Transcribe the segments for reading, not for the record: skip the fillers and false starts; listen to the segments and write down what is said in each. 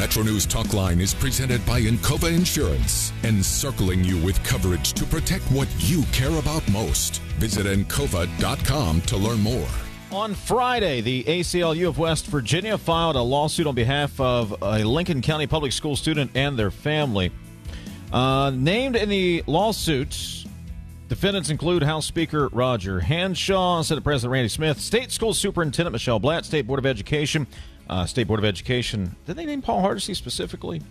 Metro News Talk Line is presented by Encova Insurance, encircling you with coverage to protect what you care about most. Visit Encova.com to learn more. On Friday, the ACLU of West Virginia filed a lawsuit on behalf of a Lincoln County public school student and their family. Named in the lawsuit, defendants include House Speaker Roger Hanshaw, Senate President Randy Smith, State School Superintendent Michelle Blatt, State Board of Education. Did they name Paul Hardesty specifically?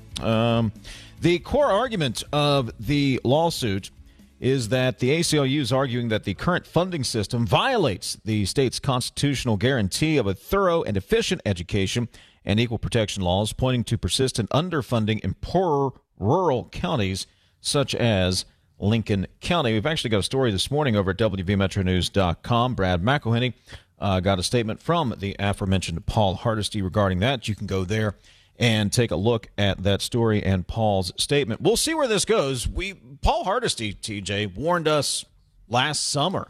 The core argument of the lawsuit is that the ACLU is arguing that the current funding system violates the state's constitutional guarantee of a thorough and efficient education and equal protection laws, pointing to persistent underfunding in poorer rural counties such as Lincoln County. We've actually got a story this morning over at WVMetroNews.com. Brad McElhenney got a statement from the aforementioned Paul Hardesty regarding that. You can go there and take a look at that story and Paul's statement. We'll see where this goes. Paul Hardesty, TJ, warned us last summer,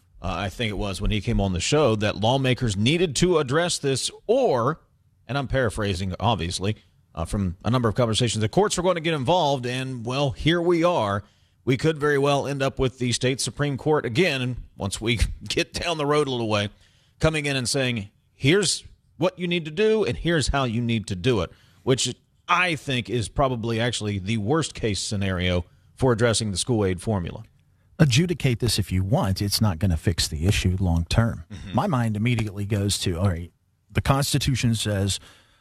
I think it was when he came on the show, that lawmakers needed to address this or, and I'm paraphrasing, obviously, from a number of conversations, the courts were going to get involved, and, well, here we are. We could very well end up with the state Supreme Court again, and once we get down the road a little way, coming in and saying, here's what you need to do, and here's how you need to do it, which I think is probably actually the worst case scenario for addressing the school aid formula. Adjudicate this if you want. It's not going to fix the issue long term. Mm-hmm. My mind immediately goes to, all right, the Constitution says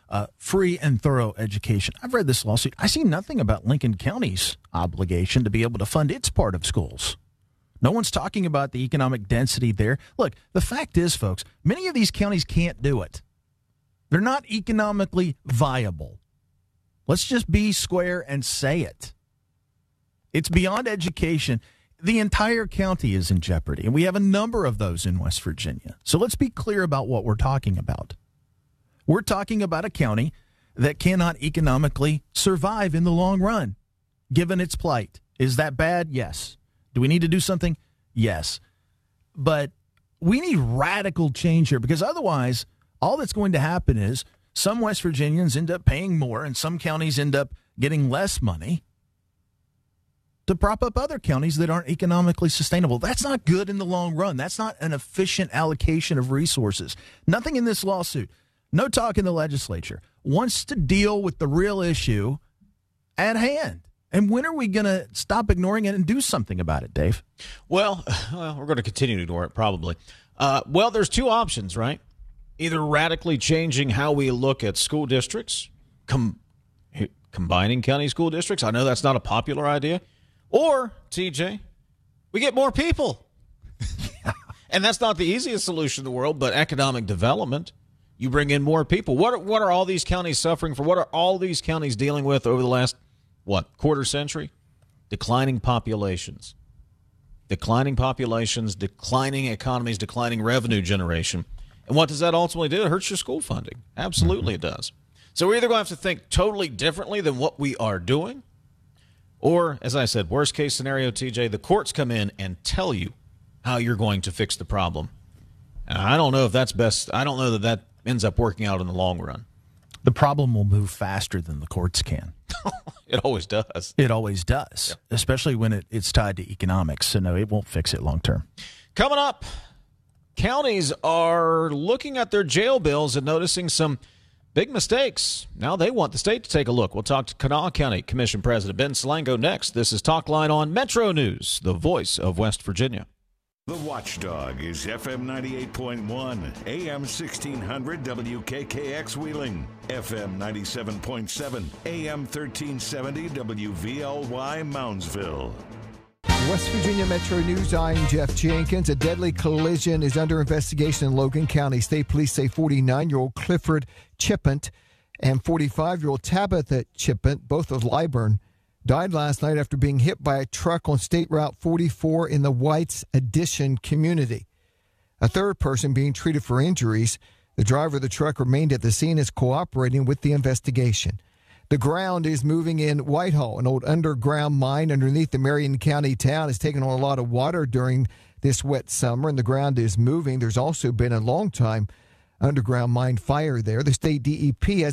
free and thorough education. I've read this lawsuit. I see nothing about Lincoln County's obligation to be able to fund its part of schools. No one's talking about the economic density there. Look, the fact is, folks, many of these counties can't do it. They're not economically viable. Let's just be square and say it. It's beyond education. The entire county is in jeopardy, and we have a number of those in West Virginia. So let's be clear about what we're talking about. We're talking about a county that cannot economically survive in the long run, given its plight. Is that bad? Yes. Do we need to do something? Yes. But we need radical change here, because otherwise all that's going to happen is some West Virginians end up paying more and some counties end up getting less money to prop up other counties that aren't economically sustainable. That's not good in the long run. That's not an efficient allocation of resources. Nothing in this lawsuit, no talk in the legislature, wants to deal with the real issue at hand. And when are we going to stop ignoring it and do something about it, Dave? Well, we're going to continue to ignore it, probably. There's two options, right? Either radically changing how we look at school districts, combining county school districts. I know that's not a popular idea. Or, TJ, we get more people. Yeah. And that's not the easiest solution in the world, but economic development. You bring in more people. What are all these counties suffering for? What are all these counties dealing with over the last, quarter century? Declining populations. Declining economies, declining revenue generation. And what does that ultimately do? It hurts your school funding. Absolutely it does. So we're either going to have to think totally differently than what we are doing, or, as I said, worst case scenario, TJ, the courts come in and tell you how you're going to fix the problem. And I don't know if that's best. I don't know that ends up working out in the long run. The problem will move faster than the courts can. It always does. It always does, especially when it's tied to economics. So, no, it won't fix it long term. Coming up, counties are looking at their jail bills and noticing some big mistakes. Now they want the state to take a look. We'll talk to Kanawha County Commission President Ben Salango next. This is Talk Line on Metro News, the voice of West Virginia. The Watchdog is FM 98.1, AM 1600 WKKX Wheeling, FM 97.7, AM 1370 WVLY Moundsville. West Virginia Metro News, I'm Jeff Jenkins. A deadly collision is under investigation in Logan County. State police say 49-year-old Clifford Chippent and 45-year-old Tabitha Chippent, both of Liburn, died last night after being hit by a truck on State Route 44 in the White's Addition community. A third person being treated for injuries. The driver of the truck remained at the scene, is cooperating with the investigation. The ground is moving in Whitehall. An old underground mine underneath the Marion County town has taken on a lot of water during this wet summer, and the ground is moving. There's also been a long-time underground mine fire there. The state DEP has